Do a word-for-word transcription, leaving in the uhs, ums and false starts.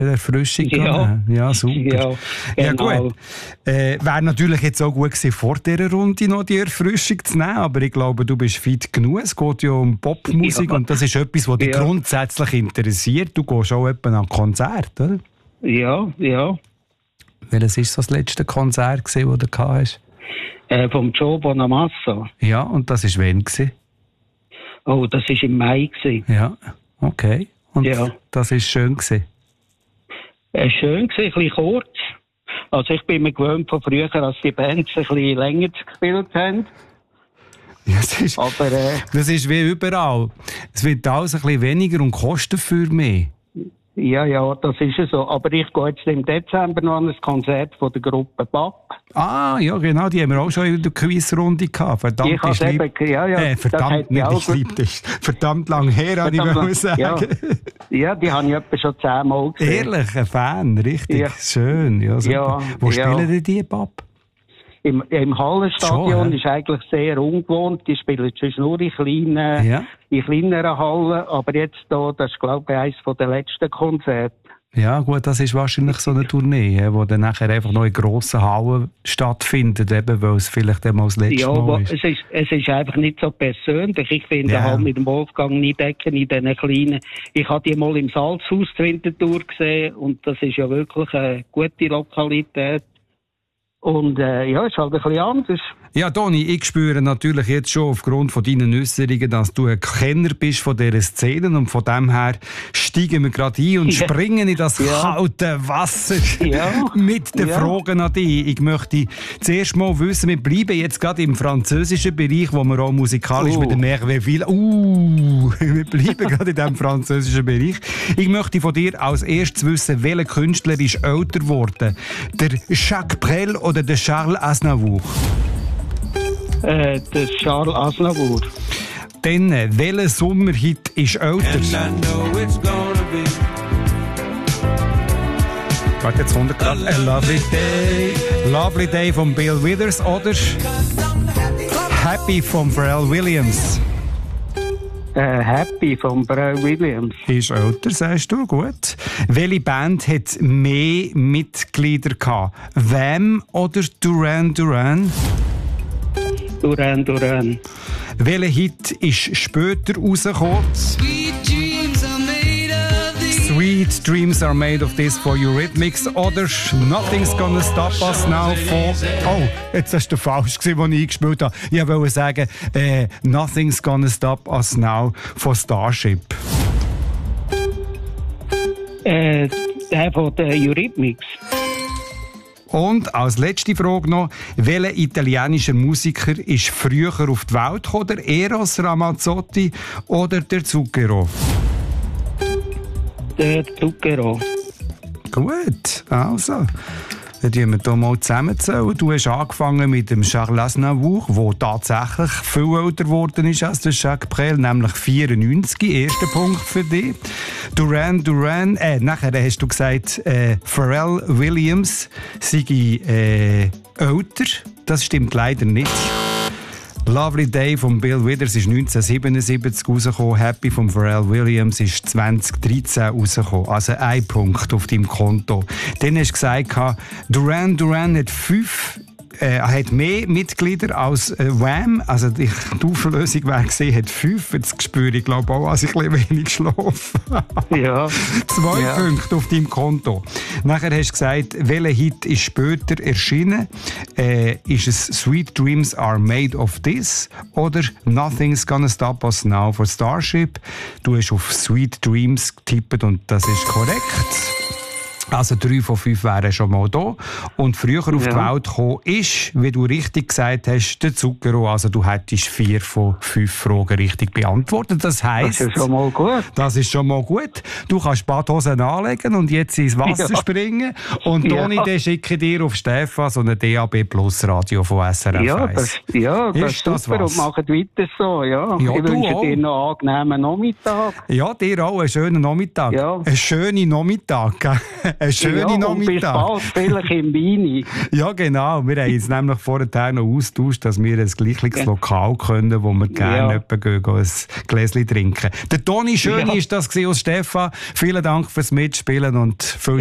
Erfrischung. Ja, ja super. Ja, ja genau. gut. Äh, Wäre natürlich jetzt auch gut gewesen, vor dieser Runde noch die Erfrischung zu nehmen, aber ich glaube, du bist fit genug. Es geht ja um Popmusik Ja. und das ist etwas, was dich Ja. grundsätzlich interessiert. Du gehst auch etwa an Konzert, oder? Ja, ja. Welches war so das letzte Konzert, das du gehabt hast? Äh, vom Joe Bonamassa. Ja, und das war wann? gewesen? Oh, das war im Mai. Gewesen. Ja, okay. Und Ja. das war schön gewesen. Äh, schön gewesen, ein bisschen kurz. Also ich bin mir gewöhnt von früher, dass die Bands ein bisschen länger gespielt haben. Ja, das, ist, Aber äh, das ist wie überall. Es wird alles ein bisschen weniger und kostet für mehr. ja, ja, das ist es so. Aber ich gehe jetzt im Dezember noch an ein Konzert von der Gruppe B A P. Ah, ja, genau, die haben wir auch schon in der Quizrunde gehabt. Verdammt, Ich hab's eben- ja, ja, äh, das verdammt, hat mich nicht, auch ich lieb dich. Verdammt lang her, habe ich Verdammt mal lang- sagen. Ja. Ja, die habe ich etwa schon zehnmal gesehen. Ehrlich, ein Fan, richtig Ja. schön. Ja, super. Ja, Wo ja. spielen denn die, Pap? Im, im Hallenstadion Schon, hä? ist eigentlich sehr ungewohnt. Die spielen sonst nur in kleinen, Ja. in kleineren Hallen. Aber jetzt hier, das ist, glaube ich, eines der letzten Konzerte. Ja, gut, das ist wahrscheinlich so eine Tournee, die dann nachher einfach noch in grossen Hallen stattfindet, eben, weil es vielleicht einmal das letzte Ja, Mal aber ist. es ist, es ist einfach nicht so persönlich. Ich finde Ja. halt mit dem Wolfgang Niedecken in diesen kleinen. Ich habe die mal im Salzhaus zur Winterthur gesehen und das ist ja wirklich eine gute Lokalität. Und äh, ja, es ist halt ein bisschen anders. Ja, Toni, ich spüre natürlich jetzt schon aufgrund von deinen Äußerungen, dass du ein Kenner bist von dieser Szene und von dem her steigen wir gerade ein und Ja. springen in das Ja. kalte Wasser Ja. mit den Ja. Fragen an dich. Ich möchte zuerst mal wissen, wir bleiben jetzt gerade im französischen Bereich, wo wir auch musikalisch Oh. mit dem Merveille, uh, wir bleiben gerade in diesem französischen Bereich. Ich möchte von dir als erstes wissen, welcher Künstler ist älter geworden? Der Jacques Brel oder der Charles Aznavour? Äh, der Charles Aznavour. Dann, äh, welcher Sommerhit ist älter? Warte, jetzt kommt er gerade. A Lovely Day. Lovely Day von Bill Withers oder Happy von Pharrell Williams. Äh, Happy von Pharrell Williams. Ist älter, sagst du, gut. Welche Band hat mehr Mitglieder gehabt? Wham oder Duran Duran? Duran Duran. Welcher Hit ist später rausgekommen? Sweet Dreams are made of this for Eurythmics oder Nothing's Gonna Stop Us Now von... Oh, jetzt hast du falsch gesehen, als ich eingespielt habe. Ich wollte sagen, äh, Nothing's Gonna Stop Us Now von Starship. Äh, der von der Eurythmics. Und als letzte Frage noch, welcher italienischer Musiker ist früher auf die Welt gekommen? Der Eros Ramazzotti oder der Zucchero? Der Zucchero. Gut, also. Dann tun wir hier mal zusammenzählen. Du hast angefangen mit dem Charles Aznavour, der tatsächlich viel älter geworden ist als der Jacques Brel, nämlich vierundneunzig. Erster Punkt für dich. Duran Duran, äh, nachher hast du gesagt, äh, Pharrell Williams sei äh, älter. Das stimmt leider nicht. Lovely Day von Bill Withers ist neunzehnhundertsiebenundsiebzig rausgekommen. Happy von Pharrell Williams ist zweitausenddreizehn rausgekommen. Also ein Punkt auf deinem Konto. Dann hast du gesagt, Duran Duran hat fünf äh, hat mehr Mitglieder als äh, Wham. Also die, die Auflösung wäre gesehen, hat fünf. Jetzt spüre ich glaube auch, dass ich ein bisschen wenig schlafe. Ja. Zwei Ja. Punkte auf deinem Konto. Nachher hast du gesagt, welcher Hit ist später erschienen? Äh, ist es Sweet Dreams Are Made of This oder Nothing's Gonna Stop Us Now von Starship? Du hast auf Sweet Dreams getippt und das ist korrekt. Also drei von fünf wären schon mal da. Und früher auf Ja. die Welt gekommen ist, wie du richtig gesagt hast, der Zucchero. Also du hättest vier von fünf Fragen richtig beantwortet. Das heisst, Das ist schon mal gut. das ist schon mal gut. Du kannst Badhosen anlegen und jetzt ins Wasser Ja. springen. Und Toni, Ja. dann schicke ich dir auf Stefan so ein D A B Plus Radio von S R F Ja, eins. das, ja, das Ist ist das super was? und macht weiter so, ja. Ja, ich du wünsche auch. dir noch einen angenehmen Nachmittag. Ja, dir auch einen schönen Nachmittag. Ja. Einen schönen Nachmittag. gell? Ein schöner ja, Nachmittag. Und bis bald, vielleicht im Weini. Ja, genau. Wir haben uns nämlich vorher noch austauscht, dass wir ein gleiches ja. Lokal können, wo wir gerne ja. gehen, gehen, ein Gläschen trinken. Der Toni Schöni ja. ist das aus Stefan. Vielen Dank fürs Mitspielen und viel